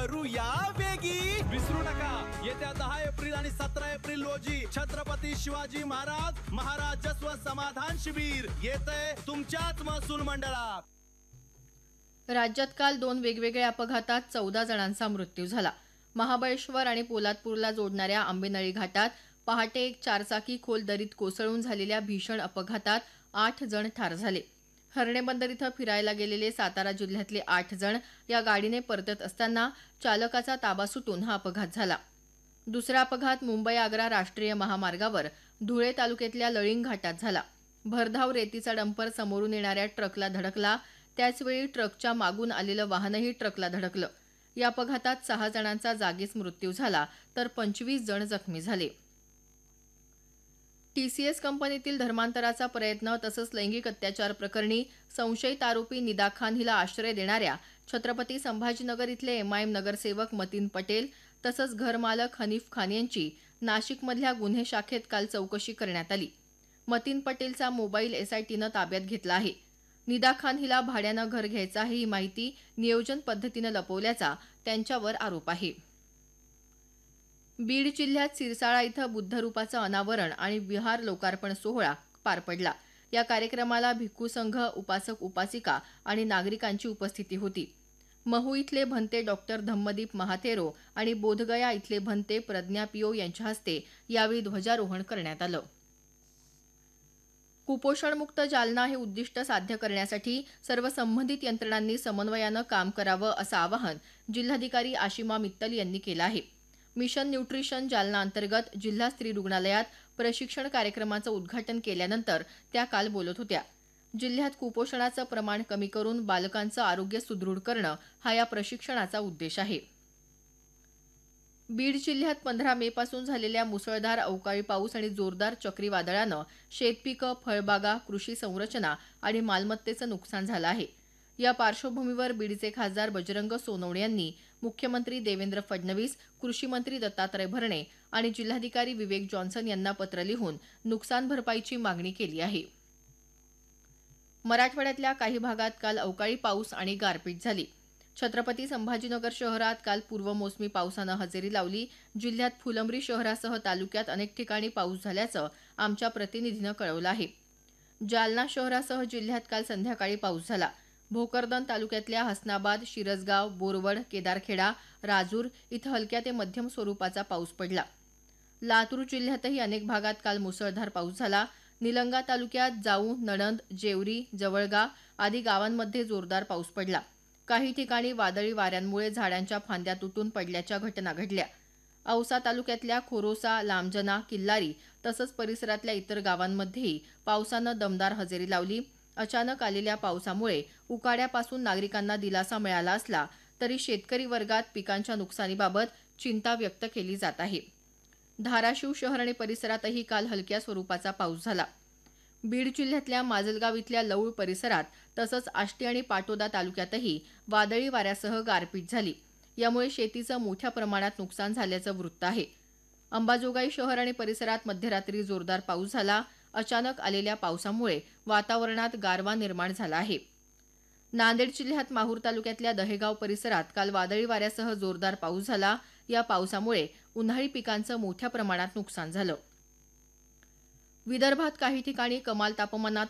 करूया वेगी। विसरू नका, येत्या 10 एप्रिल आणि 17 एप्रिल रोजी छत्रपती शिवाजी महाराजस्व समाधान शिबिर येतंय तुमच्याच महसूल मंडळात। राज्यात काल 2 वेगवेगळ्या अपघातात 14 जणांचा मृत्यू झाला। महाबळेश्वर आणि पोलादपूरला जोडणाऱ्या आंबेनळी घाटात पहाटे एक चारचाकी खोल दरीत कोसळून झालेल्या भीषण अपघातात 8 जण ठार झाले। हर्णे बंदर इथं फिरायला गेलेले सातारा जिल्ह्यातले 8 जण या गाडीने परतत असताना चालकाचा ताबा सुटून हा अपघात झाला। दुसरा अपघात मुंबई आग्रा राष्ट्रीय महामार्गावर धुळे तालुक्यातल्या लळिंग घाटात झाला। भरधाव रेतीचा डंपर समोरून येणाऱ्या ट्रकला धडकला, त्याचवेळी ट्रकच्या मागून आलेलं वाहनही ट्रकला धडकलं। या अपघातात 6 जणांचा जागीच मृत्यू झाला तर 25 जण जखमी झाले। टीसीएस कंपनीतील धर्मांतराचा प्रयत्न तसंच लैंगिक अत्याचार प्रकरणी संशयित आरोपी निदा खान हिला आश्रय देणाऱ्या छत्रपती संभाजीनगर इथले एमआयएम नगरसेवक मतीन पटेल तसंच घरमालक हनीफ खान यांची नाशिकमधल्या गुन्हे शाखेत काल चौकशी करण्यात आली। मतीन पटेलचा मोबाईल एसआयटीनं ताब्यात घेतला आहे। निदा खान हिला भाड्यानं घर घ्यायचं आहे ही माहिती नियोजन पद्धतीनं लपवल्याचा त्यांच्यावर आरोप आहे। बीड जिल्ह्यात सिरसाळा इथं बुद्धरूपाचं अनावरण आणि विहार लोकार्पण सोहळा पार पडला। या कार्यक्रमाला भिक्खू संघ, उपासक उपासिका आणि नागरिकांची उपस्थिती होती। महू इथले भंते डॉक्टर धम्मदीप महाथेरो आणि बोधगया इथले भंते प्रज्ञा पियो यांच्या हस्ते यावेळी ध्वजारोहण करण्यात आलं। कुपोषणमुक्त जालना हे उद्दिष्ट साध्य करण्यासाठी सर्व संबंधित यंत्रणांनी समन्वयानं काम करावं असं आवाहन जिल्हाधिकारी आशिमा मित्तल यांनी केलं आहे। मिशन न्यूट्रिशन जालना अंतर्गत जिल्हा स्त्री रुग्णालयात प्रशिक्षण कार्यक्रमाचं उद्घाटन केल्यानंतर त्या काल बोलत होत्या। जिल्ह्यात कुपोषणाचं प्रमाण कमी करून बालकांचं आरोग्य सुदृढ करणं हा या प्रशिक्षणाचा उद्देश आहे। बीड जिल्ह्यात 15 मे पासून झालेल्या मुसळधार अवकाळी पाऊस आणि जोरदार चक्रीवादळानं शेतपिकं, फळबागा, कृषी संरचना आणि मालमत्तेचं नुकसान झालं आहे। या पार्श्वभूमीवर बीडचे खासदार बजरंग सोनवणे यांनी मुख्यमंत्री देवेंद्र फडणवीस, कृषी मंत्री दत्तात्रय भरणे आणि जिल्हाधिकारी विवेक जॉन्सन यांना पत्र लिहून नुकसान भरपाईची मागणी केली आहे। मराठवाड्यातल्या काही भागात काल अवकाळी पाऊस आणि गारपीट झाली। छत्रपती संभाजीनगर शहरात काल पूर्वमोसमी पावसानं हजेरी लावली। जिल्ह्यात फुलंब्री शहरासह तालुक्यात अनेक ठिकाणी पाऊस झाल्याचं आमच्या प्रतिनिधीनं कळवलं आहे। जालना शहरासह जिल्ह्यात काल संध्याकाळी पाऊस झाला। भोकरदन तालुक्यातल्या हसनाबाद, शिरसगाव, बोरवड, केदारखेडा, राजूर इथं हलक्या ते मध्यम स्वरूपाचा पाऊस पडला। लातूर जिल्ह्यातही अनेक भागात काल मुसळधार पाऊस झाला। निलंगा तालुक्यात जाऊ, नणंद, जेवरी, जवळगा आदी गावांमध्ये जोरदार पाऊस पडला। काही ठिकाणी वादळी वाऱ्यांमुळे झाडांच्या फांद्या तुटून पडल्याच्या घटना घडल्या। औसा तालुक्यातल्या खोरोसा, लांबजना, किल्लारी तसंच परिसरातल्या इतर गावांमध्येही पावसानं दमदार हजेरी लावली। अचानक आलेल्या पावसामुळे उकाड्यापासून नागरिकांना दिलासा मिळाला असला तरी शेतकरी वर्गात पिकांच्या नुकसानीबाबत चिंता व्यक्त केली जात आहे। धाराशिव शहर आणि परिसरातही काल हलक्या स्वरूपाचा पाऊस झाला। बीड जिल्ह्यातल्या माजलगाव इथल्या लौळ परिसरात तसंच आष्टी आणि पाटोदा तालुक्यातही वादळी वाऱ्यासह गारपीट झाली। यामुळे शेतीचं मोठ्या प्रमाणात नुकसान झाल्याचं वृत्त आहे। अंबाजोगाई शहर आणि परिसरात मध्यरात्री जोरदार पाऊस झाला। अचानक आलेल्या पावसामुळे वातावरणात गारवा निर्माण झाला आहे। नांदेड जिल्ह्यात माहूर तालुक्यातल्या दहेगाव परिसरात काल वादळी वाऱ्यासह जोरदार पाऊस झाला। या पावसामुळे उन्हाळी पिकांचं मोठ्या प्रमाणात नुकसान झालं। विदर्भात काही ठिकाणी कमाल तापमानात